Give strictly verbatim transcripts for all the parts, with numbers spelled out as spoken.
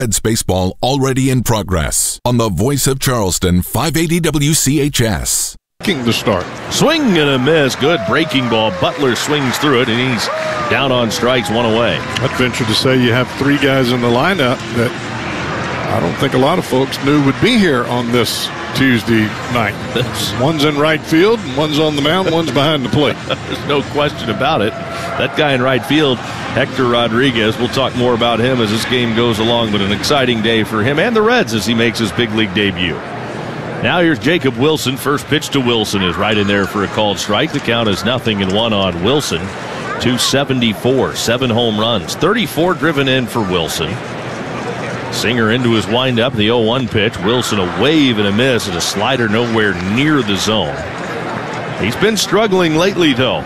Reds baseball already in progress on the Voice of Charleston, five eighty W C H S. The start. Swing and a miss. Good breaking ball. Butler swings through it, and he's down on strikes, one away. I'd venture to say you have three guys in the lineup that I don't think a lot of folks knew would be here on this Tuesday night. One's in right field, and one's on the mound, one's behind the plate. There's no question about it. That guy in right field, Hector Rodriguez, we'll talk more about him as this game goes along, but an exciting day for him and the Reds as he makes his big league debut. Now here's Jacob Wilson. First pitch to Wilson is right in there for a called strike. The count is nothing and one on Wilson. two seventy-four, seven home runs, thirty-four driven in for Wilson. Singer into his windup, the oh one pitch. Wilson a wave and a miss, and a slider nowhere near the zone. He's been struggling lately, though.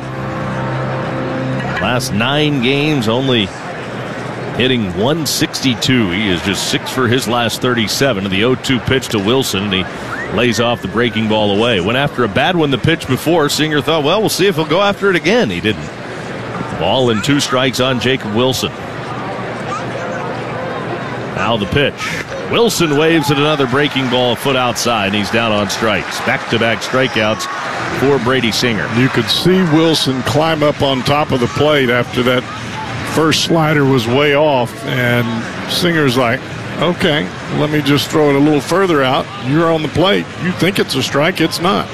Last nine games, only hitting one sixty-two. He is just six for his last thirty-seven. The oh two pitch to Wilson, and he lays off the breaking ball away. Went after a bad one the pitch before. Singer thought, well, we'll see if he'll go after it again. He didn't. Ball and two strikes on Jacob Wilson. Now the pitch. Wilson waves at another breaking ball a foot outside, and he's down on strikes. Back-to-back strikeouts for Brady Singer. You could see Wilson climb up on top of the plate after that first slider was way off, and Singer's like, okay, let me just throw it a little further out. You're on the plate. You think it's a strike, it's not.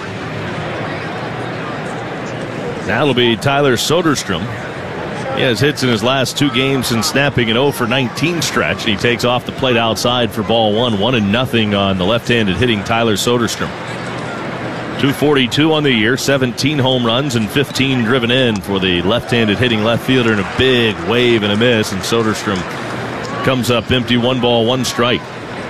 That'll be Tyler Soderstrom. He has hits in his last two games since snapping an oh for nineteen stretch, and he takes off the plate outside for ball one. One and nothing on the left-handed hitting Tyler Soderstrom. two forty-two on the year, seventeen home runs and fifteen driven in for the left-handed hitting left fielder, and a big wave and a miss, and Soderstrom comes up empty, one ball, one strike.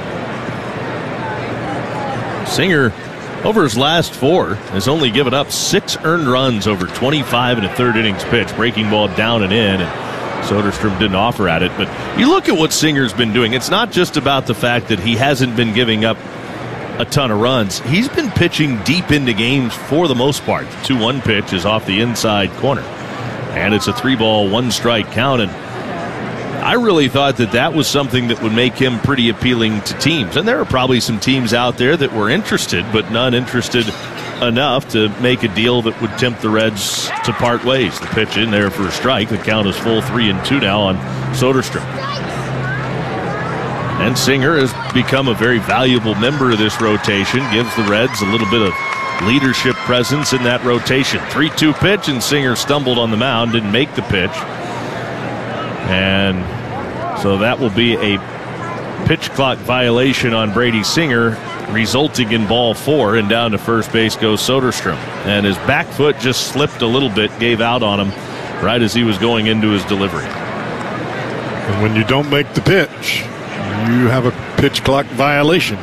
Singer, over his last four, has only given up six earned runs over twenty-five and a third innings pitch. Breaking ball down and in, and Soderstrom didn't offer at it. But you look at what Singer's been doing. It's not just about the fact that he hasn't been giving up a ton of runs. He's been pitching deep into games for the most part. The two one pitch is off the inside corner, and it's a three ball, one strike count. And I really thought that that was something that would make him pretty appealing to teams. And there are probably some teams out there that were interested, but none interested enough to make a deal that would tempt the Reds to part ways. The pitch in there for a strike. The count is full three and two now on Soderstrom. And Singer has become a very valuable member of this rotation. Gives the Reds a little bit of leadership presence in that rotation. three two pitch, and Singer stumbled on the mound, didn't make the pitch. And so that will be a pitch clock violation on Brady Singer, resulting in ball four, and down to first base goes Soderstrom. And his back foot just slipped a little bit, gave out on him right as he was going into his delivery. And when you don't make the pitch, you have a pitch clock violation.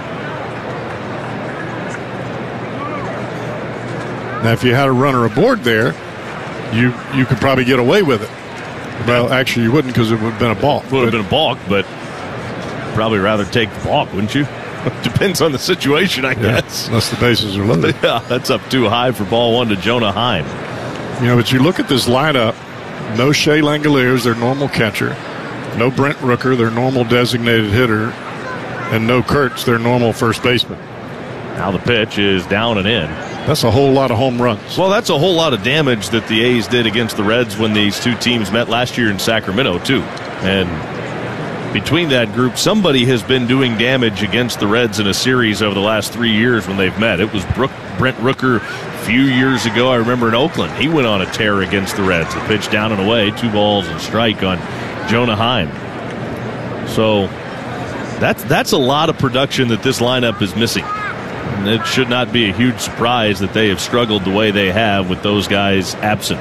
Now, if you had a runner aboard there, you you could probably get away with it. Well, actually, you wouldn't, because it would have been a balk. Would have been a balk, but probably rather take the balk, wouldn't you? Depends on the situation, I yeah, guess. Unless the bases are loaded. Yeah, that's up too high for ball one to Jonah Heim. You know, but you look at this lineup, no Shea Langoliers, their normal catcher, no Brent Rooker, their normal designated hitter, and no Kurtz, their normal first baseman. Now the pitch is down and in. That's a whole lot of home runs. Well, that's a whole lot of damage that the A's did against the Reds when these two teams met last year in Sacramento, too. And between that group, somebody has been doing damage against the Reds in a series over the last three years when they've met. It was Brooke, Brent Rooker a few years ago, I remember in Oakland. He went on a tear against the Reds. The pitch down and away, two balls and strike on Jonah Heim. So that's, that's a lot of production that this lineup is missing. And it should not be a huge surprise that they have struggled the way they have with those guys absent.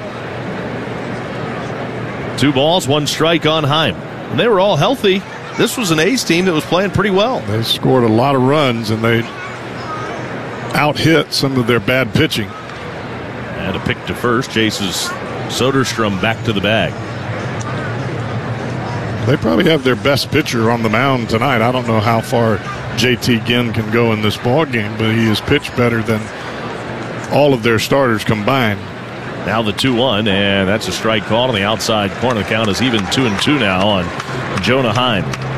Two balls, one strike on Heim. And they were all healthy. This was an A's team that was playing pretty well. They scored a lot of runs, and they out-hit some of their bad pitching. And a pick to first chases Soderstrom back to the bag. They probably have their best pitcher on the mound tonight. I don't know how far J T Ginn can go in this ball game, but he has pitched better than all of their starters combined. Now the two one, and that's a strike call on the outside corner. The count is even two and two now on Jonah Heim.